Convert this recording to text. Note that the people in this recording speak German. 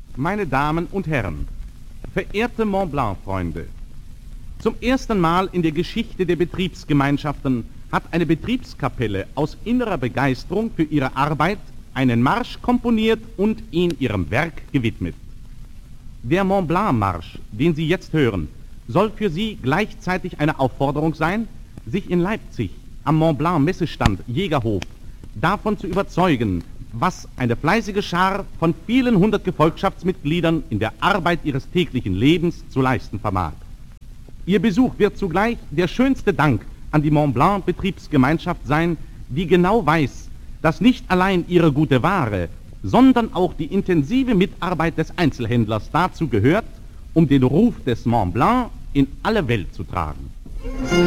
Meine Damen und Herren, verehrte Mont Blanc-Freunde, zum ersten Mal in der Geschichte der Betriebsgemeinschaften hat eine Betriebskapelle aus innerer Begeisterung für ihre Arbeit einen Marsch komponiert und ihn ihrem Werk gewidmet. Der Mont Blanc-Marsch, den Sie jetzt hören, soll für Sie gleichzeitig eine Aufforderung sein, sich in Leipzig am Mont Blanc-Messestand Jägerhof davon zu überzeugen, was eine fleißige Schar von vielen hundert Gefolgschaftsmitgliedern in der Arbeit ihres täglichen Lebens zu leisten vermag. Ihr Besuch wird zugleich der schönste Dank an die Mont Blanc Betriebsgemeinschaft sein, die genau weiß, dass nicht allein ihre gute Ware, sondern auch die intensive Mitarbeit des Einzelhändlers dazu gehört, um den Ruf des Mont Blanc in alle Welt zu tragen.